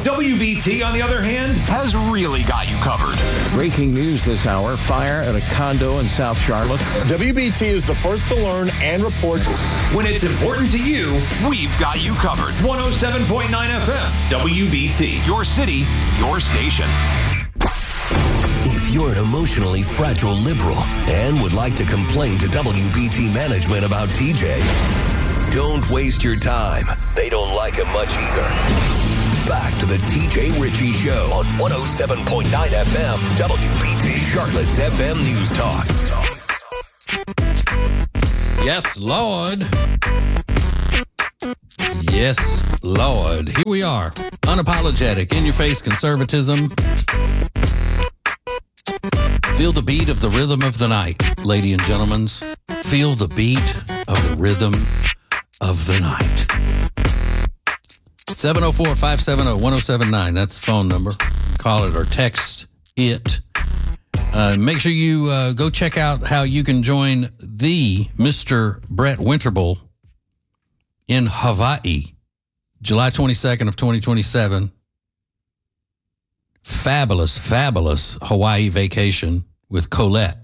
WBT, on the other hand, has really got you covered. Breaking news this hour, fire at a condo in South Charlotte. WBT is the first to learn and report. When it's important to you, we've got you covered. 107.9 FM, WBT. Your city, your station. If you're an emotionally fragile liberal and would like to complain to WBT management about TJ, don't waste your time. They don't like him much either. Back to the TJ Ritchie Show on 107.9 FM, WBT, Charlotte's FM News Talk. Yes, Lord. Yes, Lord. Here we are. Unapologetic, in-your-face conservatism. Feel the beat of the rhythm of the night, ladies and gentlemen. Feel the beat of the rhythm of the night. 704-570-1079. That's the phone number. Call it or text it. Make sure you go check out how you can join the Mr. Brett Winterble in Hawaii, July 22nd of 2027. Fabulous Hawaii vacation with Colette.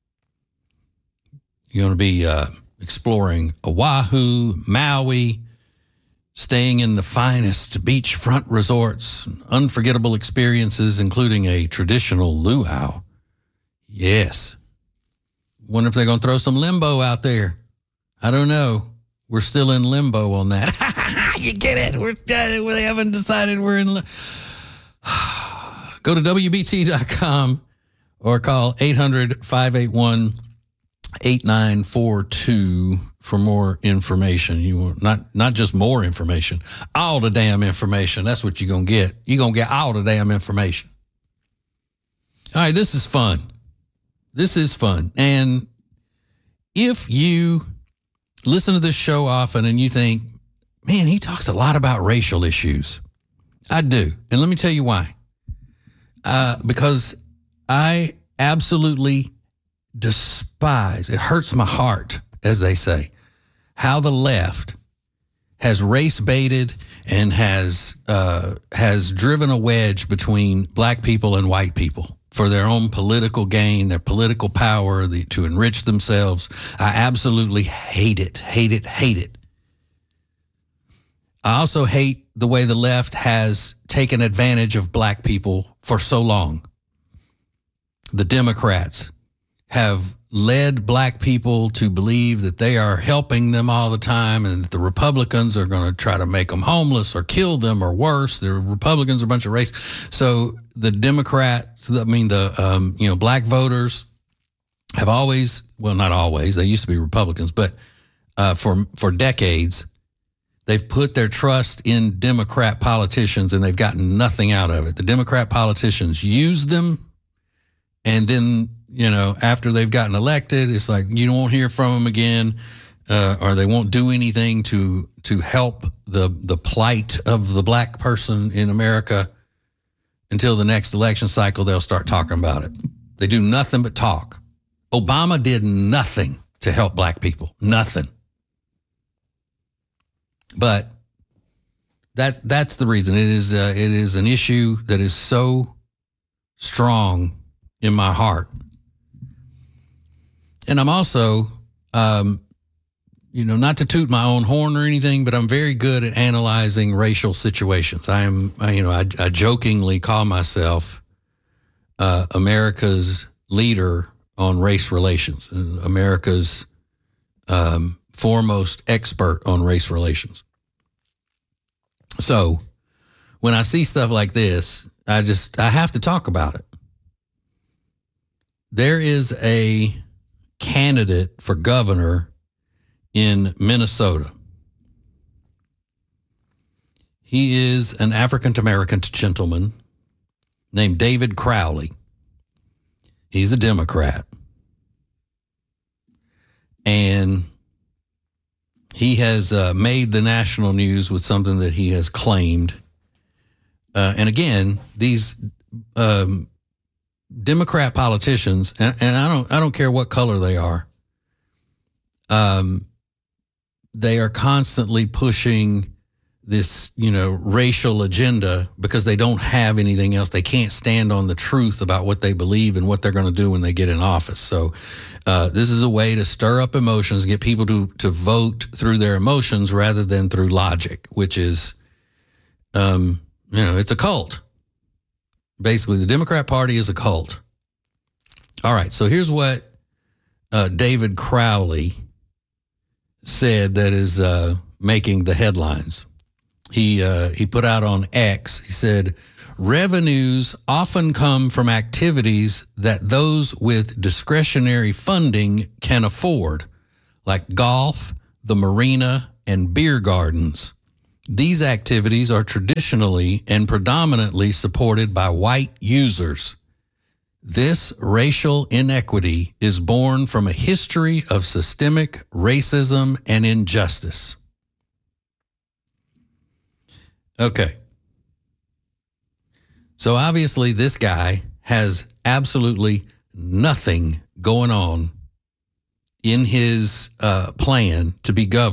You're going to be exploring Oahu, Maui, staying in the finest beachfront resorts, unforgettable experiences, including a traditional luau. Yes. Wonder if they're going to throw some limbo out there. I don't know. We're still in limbo on that. You get it? We haven't decided we're in limbo. Go to WBT.com or call 800-581-8942 for more information. You want not just more information, all the damn information. That's what you're going to get. You're going to get all the damn information. All right, this is fun. This is fun. And if you listen to this show often and you think, man, he talks a lot about racial issues. I do. And let me tell you why. Because I absolutely despise, it hurts my heart, as they say, how the left has race baited and has driven a wedge between black people and white people for their own political gain, their political power, to enrich themselves. I absolutely hate it. I also hate the way the left has taken advantage of black people for so long. The Democrats have led black people to believe that they are helping them all the time and that the Republicans are going to try to make them homeless or kill them or worse. The Republicans are a bunch of racists. So the Democrats, black voters have always, well, not always, they used to be Republicans, but for decades, they've put their trust in Democrat politicians and they've gotten nothing out of it. The Democrat politicians use them, and then, after they've gotten elected, it's like you won't hear from them again, or they won't do anything to help the plight of the black person in America until the next election cycle. They'll start talking about it. They do nothing but talk. Obama did nothing to help black people. Nothing. But that's the reason. It is an issue that is so strong in my heart. And I'm also, not to toot my own horn or anything, but I'm very good at analyzing racial situations. I jokingly call myself America's leader on race relations, and America's foremost expert on race relations. So when I see stuff like this, I have to talk about it. There is a candidate for governor in Minnesota. He is an African-American gentleman named David Crowley. He's a Democrat. And he has made the national news with something that he has claimed. And again, these Democrat politicians, and I don't care what color they are, they are constantly pushing this, racial agenda because they don't have anything else. They can't stand on the truth about what they believe and what they're going to do when they get in office. So this is a way to stir up emotions, get people to vote through their emotions rather than through logic, which is, it's a cult. Basically, the Democrat Party is a cult. All right, so here's what David Crowley said that is making the headlines. He put out on X, he said, revenues often come from activities that those with discretionary funding can afford, like golf, the marina, and beer gardens. These activities are traditionally and predominantly supported by white users. This racial inequity is born from a history of systemic racism and injustice. Okay. So obviously this guy has absolutely nothing going on in his plan to be governor.